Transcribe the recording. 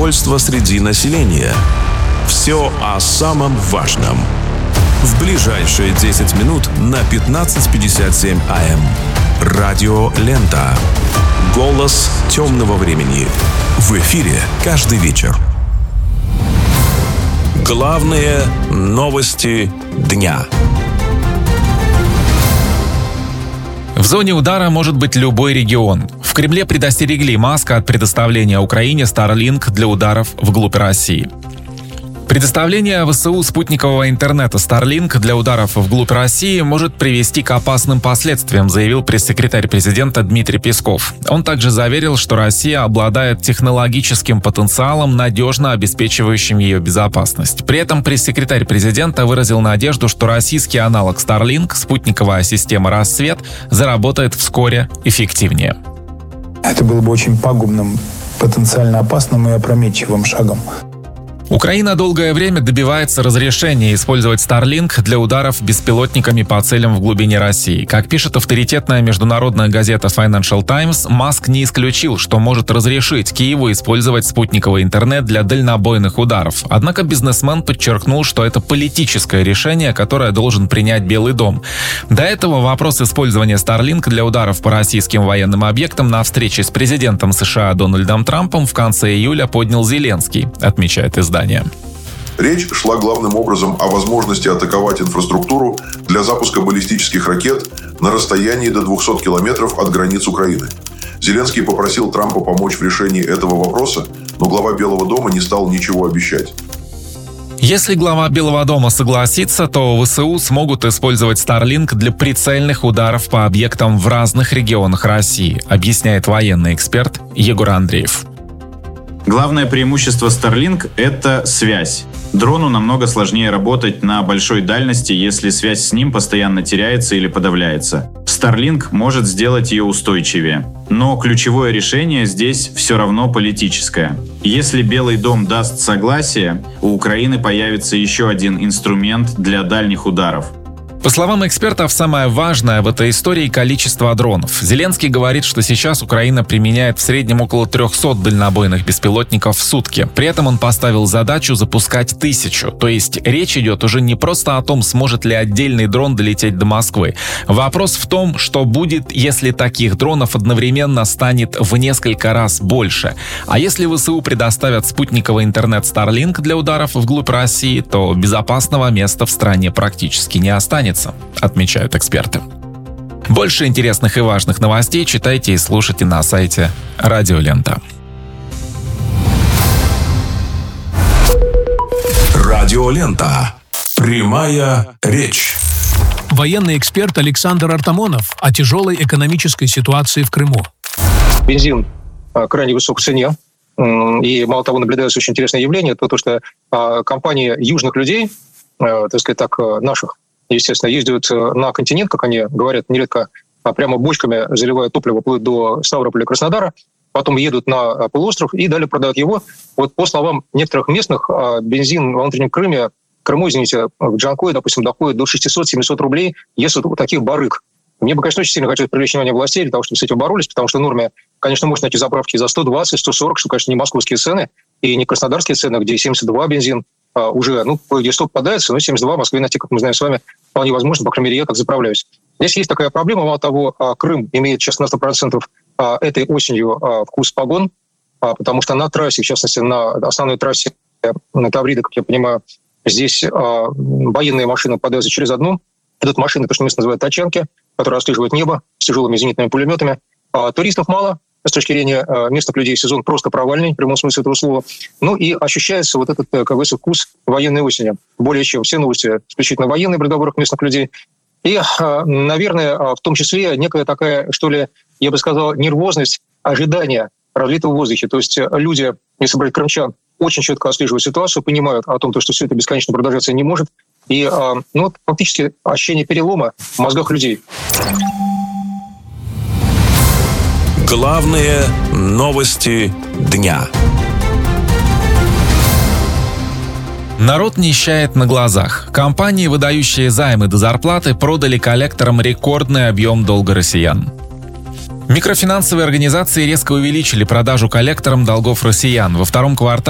недовольство среди населения. Все о самом важном. В ближайшие 10 минут на 15:57 АМ. Радио Лента. Голос темного времени. В эфире каждый вечер. Главные новости дня. В зоне удара может быть любой регион. В Кремле предостерегли Маска от предоставления Украине Starlink для ударов вглубь России. Предоставление ВСУ спутникового интернета Starlink для ударов вглубь России может привести к опасным последствиям, заявил пресс-секретарь президента Дмитрий Песков. Он также заверил, что Россия обладает технологическим потенциалом, надежно обеспечивающим ее безопасность. При этом пресс-секретарь президента выразил надежду, что российский аналог Starlink, спутниковая система «Рассвет», заработает вскоре эффективнее. Это было бы очень пагубным, потенциально опасным и опрометчивым шагом. Украина долгое время добивается разрешения использовать Starlink для ударов беспилотниками по целям в глубине России. Как пишет авторитетная международная газета Financial Times, Маск не исключил, что может разрешить Киеву использовать спутниковый интернет для дальнобойных ударов. Однако бизнесмен подчеркнул, что это политическое решение, которое должен принять Белый дом. До этого вопрос использования Starlink для ударов по российским военным объектам на встрече с президентом США Дональдом Трампом в конце июля поднял Зеленский, отмечает издание. Речь шла главным образом о возможности атаковать инфраструктуру для запуска баллистических ракет на расстоянии до 200 километров от границ Украины. Зеленский попросил Трампа помочь в решении этого вопроса, но глава Белого дома не стал ничего обещать. Если глава Белого дома согласится, то ВСУ смогут использовать Starlink для прицельных ударов по объектам в разных регионах России, объясняет военный эксперт Егор Андреев. Главное преимущество Starlink – это связь. Дрону намного сложнее работать на большой дальности, если связь с ним постоянно теряется или подавляется. Starlink может сделать ее устойчивее. Но ключевое решение здесь все равно политическое. Если Белый дом даст согласие, у Украины появится еще один инструмент для дальних ударов. По словам экспертов, самое важное в этой истории – количество дронов. Зеленский говорит, что сейчас Украина применяет в среднем около 300 дальнобойных беспилотников в сутки. При этом он поставил задачу запускать 1000. То есть речь идет уже не просто о том, сможет ли отдельный дрон долететь до Москвы. Вопрос в том, что будет, если таких дронов одновременно станет в несколько раз больше. А если ВСУ предоставят спутниковый интернет Starlink для ударов вглубь России, то безопасного места в стране практически не останется, отмечают эксперты. Больше интересных и важных новостей читайте и слушайте на сайте Радио Лента. Радио Лента. Прямая речь. Военный эксперт Александр Артамонов о тяжелой экономической ситуации в Крыму. Бензин крайне высок в цене. И, мало того, наблюдается очень интересное явление, то, что компании южных людей, наших, естественно, ездят на континент, как они говорят, нередко прямо бочками заливают топливо вплоть до Ставрополя и Краснодара, потом едут на полуостров и далее продают его. Вот по словам некоторых местных, бензин во внутреннем Крыму, в Джанкое, допустим, доходит до 600-700 рублей, если вот таких барыг. Мне бы, конечно, очень сильно хотелось привлечь внимание властей для того, чтобы с этим боролись, потому что в норме, конечно, можно найти заправки за 120, 140, что, конечно, не московские цены и не краснодарские цены, где 72 бензин уже, кое-где 100 попадается, но 72 в Москве найти, как мы знаем с вами, вполне возможно, по крайней мере, я так заправляюсь. Здесь есть такая проблема, мало того, Крым имеет сейчас на 100% этой осенью вкус погон, потому что на трассе, в частности, на основной трассе Таврида, как я понимаю, здесь военные машины подаются через одну. Идут машины, то, что местно называют тачанки, которые отслеживают небо с тяжелыми зенитными пулеметами. Туристов мало. С точки зрения местных людей сезон просто провальный, в прямом смысле этого слова. И ощущается вот этот, как говорится, вкус военной осени. Более чем все новости исключительно военные в разговорах местных людей. И, наверное, в том числе некая такая, что ли, я бы сказал, нервозность ожидания разлитого в воздухе. То есть люди, если брать крымчан, очень четко отслеживают ситуацию, понимают о том, что все это бесконечно продолжаться не может. И фактически ощущение перелома в мозгах людей. Главные новости дня. Народ нищает на глазах. Компании, выдающие займы до зарплаты, продали коллекторам рекордный объем долга россиян. Микрофинансовые организации резко увеличили продажу коллекторам долгов россиян. Во втором квартале